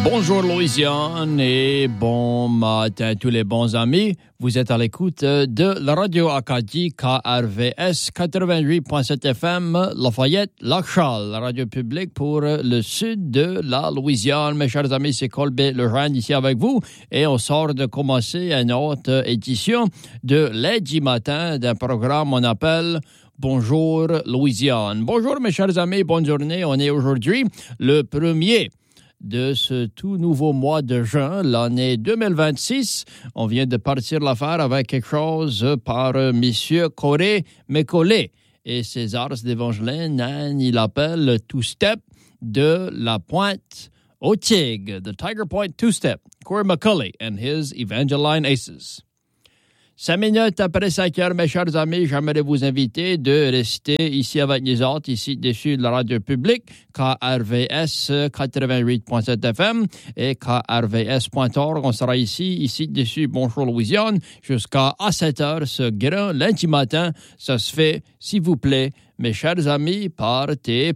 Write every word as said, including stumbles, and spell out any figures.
Bonjour Louisiane et bon matin tous les bons amis. Vous êtes à l'écoute de la radio Acadie K R V S quatre-vingt-huit virgule sept F M Lafayette, Lac-Charles, la radio publique pour le sud de la Louisiane. Mes chers amis, c'est Colbert Lejeune ici avec vous et on sort de commencer une autre édition de lundi matin d'un programme qu'on appelle Bonjour Louisiane. Bonjour mes chers amis, bonne journée. On est aujourd'hui le premier de ce tout nouveau mois de juin, l'année deux mille vingt-six. On vient de partir l'affaire avec quelque chose par euh, M. Coré Mécolé et César d'Evangeline, il appelle le two-step de la Pointe aux Tigres, the Tiger Point two-step, Corey McCulley and his Evangeline Aces. Cinq minutes après cinq heures, mes chers amis, j'aimerais vous inviter de rester ici avec nous autres, ici dessus de la radio publique, K R V S quatre-vingt-huit virgule sept F M et K R V S point org. On sera ici, ici dessus, Bonjour Louisiane, jusqu'à sept heures ce grand lundi matin. Ça se fait, s'il vous plaît, mes chers amis, partez